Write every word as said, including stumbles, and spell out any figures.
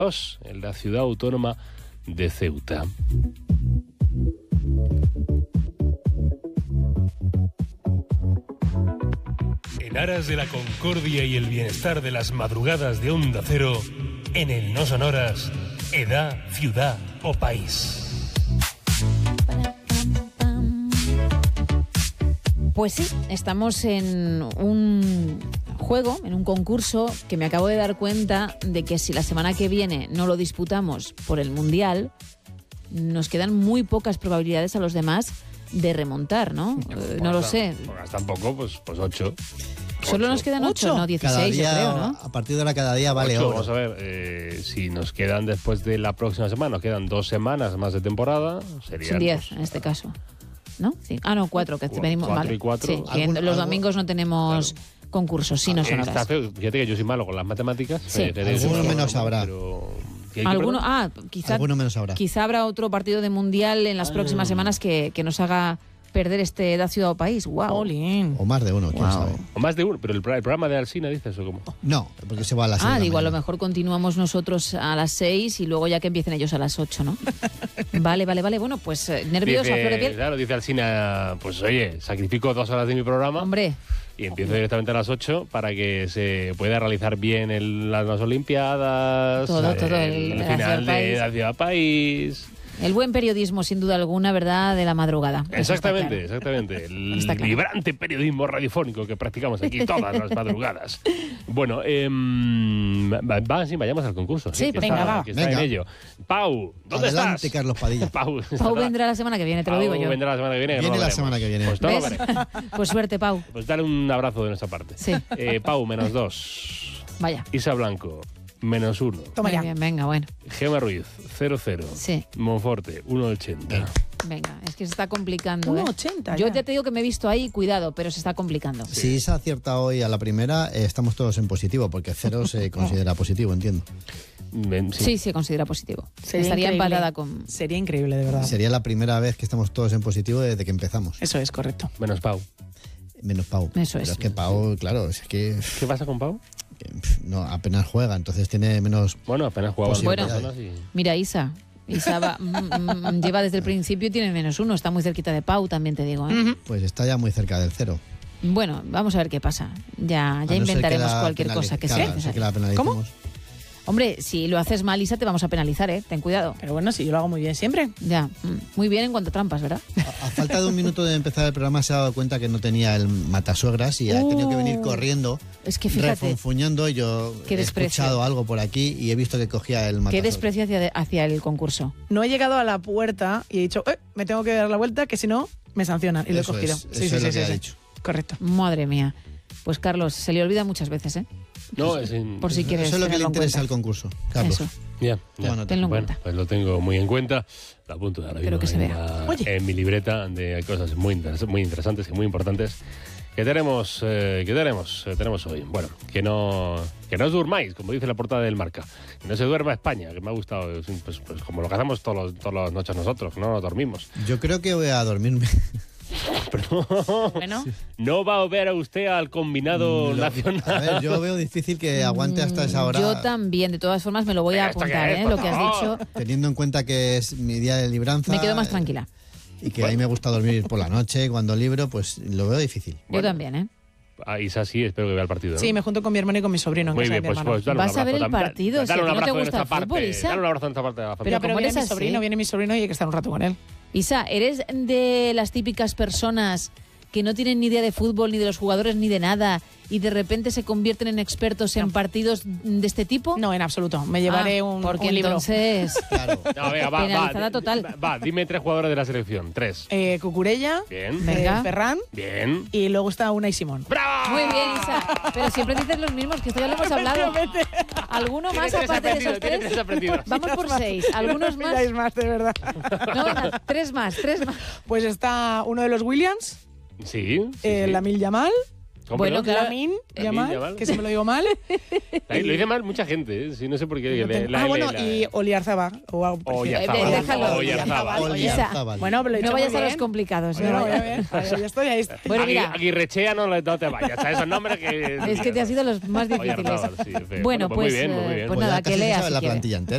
Os, en la ciudad autónoma de Ceuta. En aras de la concordia y el bienestar de las madrugadas de Onda Cero, en el No Sonoras, edad, ciudad o país. Pues sí, estamos en un juego, en un concurso que me acabo de dar cuenta de que si la semana que viene no lo disputamos por el Mundial, nos quedan muy pocas probabilidades a los demás de remontar, ¿no? No, Eh, pues no lo hasta- sé. Pues hasta tampoco, pues, pues ocho. Solo Ocho. nos quedan ocho, ¿Ocho? no, Cada dieciséis, yo día, creo, ¿no? a partir de ahora cada día vale Ocho, oro. vamos a ver, eh, si nos quedan después de la próxima semana, nos quedan dos semanas más de temporada, serían Son diez pues, en este caso. ¿No? Sí. Ah, no, cuatro, que Cu- venimos cuatro vale. y cuatro. Sí, que Algún- los algo- domingos no tenemos concursos, sí, no son Está horas. feo. Fíjate que yo soy malo con las matemáticas. Sí. Eh, que de- Alguno de- menos habrá. pero- ¿Qué hay que Alguno, perder? ah, quizá, Alguno menos habrá. quizá habrá otro partido de Mundial en las Ah. próximas semanas que, que nos haga perder este edad, ciudad o país. Wow. Jolín. O más de uno, quién Wow. sabe. O más de uno, pero el, pro- el programa de Alsina, dices, o cómo. No, porque se va a las seis Ah, de la digo, a lo mañana. mejor continuamos nosotros a las seis y luego ya que empiecen ellos a las ocho, ¿no? Vale, vale, vale. Bueno, pues eh, nervios a flor de Dice, piel. claro, dice Alsina, pues oye, sacrifico dos horas de mi programa Hombre, y empiezo directamente a las ocho para que se pueda realizar bien el- las Olimpiadas, Todo, todo, el- el, la final Ciudad de País. la Ciudad País. el buen periodismo, sin duda alguna, ¿verdad?, de la madrugada. Eso está Exactamente, claro. exactamente. El Está claro. vibrante periodismo radiofónico que practicamos aquí todas las madrugadas. Bueno, eh, va, va, sí, vayamos al concurso. Sí, que venga, está, va. que está Venga. en ello. Pau, ¿dónde Adelante, estás? Carlos Padilla. Pau, Pau estará- vendrá la semana que viene, te lo Pau digo yo. vendrá la semana que viene. que Viene no lo la veremos. semana que viene. Pues no lo ¿Ves? veremos. Pues suerte, Pau. Pues dale un abrazo de nuestra parte. Sí. Eh, Pau, menos dos. Vaya. Isa Blanco, menos uno. Toma Muy ya. bien, venga, bueno. Gema Ruiz, cero cero. Sí. Monforte, uno ochenta. Venga, es que se está complicando. uno ¿eh? ochenta Yo ya. ya te digo que me he visto ahí, cuidado, pero se está complicando. Si se acierta hoy a la primera, eh, estamos todos en positivo, porque cero se considera positivo, entiendo. Ven, Sí, se considera positivo. Sería Estaría increíble. empatada con... Sería increíble, de verdad. Sería la primera vez que estamos todos en positivo desde que empezamos. Eso es correcto. Menos Pau. Menos Pau. Eso Pero es. es que Pau, claro, es que, ¿Qué pasa con Pau? que, pf, no, apenas juega, entonces tiene menos... Bueno, apenas jugaban dos Bueno. personas y... Mira, Isa. Isa va- mm, mm, lleva desde el principio y tiene menos uno. Está muy cerquita de Pau, también te digo. ¿eh? Pues está ya muy cerca del cero. Bueno, vamos a ver qué pasa. Ya, A ya no ser que inventaremos la cualquier penali- cosa que claro, sea a no ser que necesaria. la penalicemos. Hombre, si lo haces mal, Isa, te vamos a penalizar, ¿eh? Ten cuidado. Pero bueno, si yo lo hago muy bien siempre. Ya, mm, muy bien en cuanto a trampas, ¿verdad? A, a falta de un minuto de empezar el programa se ha dado cuenta que no tenía el matasuegras y ha tenido que venir Uh, corriendo, Es que fíjate, refunfuñando. Y yo Qué he desprecio. escuchado algo por aquí y he visto que cogía el qué matasuegras. desprecio hacia, hacia el concurso. No he llegado a la puerta y he dicho, eh, me tengo que dar la vuelta, que si no, me sancionan. Y lo he Eso cogido. es, eso es lo que ha dicho. Correcto. Madre mía. Pues Carlos, se le olvida muchas veces, ¿eh? No, es in- Por si quieres Eso es lo que le tenerlo en interesa cuenta. al concurso, Carlos. Eso. Ya, ya. Toma nota. Tenlo en Bueno, cuenta. pues lo tengo muy en cuenta. Lo apunto ahora Espero mismo que se en, vea. la- Oye. en mi libreta de cosas muy, interes- muy interesantes y muy importantes que tenemos, eh, que tenemos, eh, tenemos hoy. Bueno, que no, que no os durmáis, como dice la portada del Marca. Que no se duerma España, que me ha gustado, es un- pues, pues como lo que hacemos todos los- todas las noches nosotros, no nos dormimos. Yo creo que voy a dormirme. Bueno, ¿No va a ver a usted al combinado nacional? A ver, yo veo difícil que aguante hasta esa hora. Yo también, de todas formas, me lo voy a ¿Esto qué apuntar, es, ¿eh? por Lo que has favor? dicho. Teniendo en cuenta que es mi día de libranza. Me quedo más tranquila. Y que a mí me gusta dormir por la noche cuando libro, pues lo veo difícil. Yo también, ¿eh? Ah, Isa sí, espero que vea el partido, ¿no? sí, me junto con mi hermano y con mi sobrino en Muy casa bien, de mi pues, hermano. pues dale un Vas a ver abrazo el también. partido, si Dale a un ti no te abrazo de gusta nuestra el fútbol, parte. Isa. Dale un abrazo de nuestra parte de la Pero, familia. ¿cómo pero viene eres mi sobrino, así? viene mi sobrino y hay que estar un rato con él. Isa, ¿eres de las típicas personas que no tienen ni idea de fútbol, ni de los jugadores, ni de nada, y de repente se convierten en expertos en partidos de este tipo? No, en absoluto. Me llevaré Ah, un, porque un libro. entonces... Claro. No, venga, va, Penalizada va, total. Va, va, dime tres jugadores de la selección. Tres. Eh, Cucurella, Bien. Venga. eh, Ferran Bien. y luego está Unai Simón. ¡Bravo! Muy bien, Isa. Pero siempre dices los mismos, que esto ya lo hemos hablado. ¿Alguno Tiene más tres aparte de aprendidos, esos tiene tres? tres aprendidos. Vamos por seis. ¿Algunos No me más? pidáis más, de verdad. No, venga, tres más, tres más. Pues está uno de los Williams, Sí. sí, eh, sí. Lamine Yamal, ¿Cómo, Bueno, perdón? claro. Lamine Lamine Yamal, Yamal. que siempre lo digo mal. Ahí Lo dice mal mucha gente, ¿eh? Sí, no sé por qué. le- la ah, L, bueno, la- y Oliarzaba. O, Oyarzábal. Eh, déjalo. Oyarzábal. Oli Isa, Arzábal. Bueno, pero lo he No hecho vayas muy a los bien. complicados. Bueno, no voy vayas. a ver. Ahí estoy, ahí estoy. Bueno, Aquí, mira. aquí Rechea no, le- no te vayas. A esos nombres que... Es que te has ido los más difíciles. Oyarzábal, sí, feo. Bueno, muy pues, bien, eh, muy bien. pues Pues nada, ya que casi se leas sabe si la quieres. plantilla entera.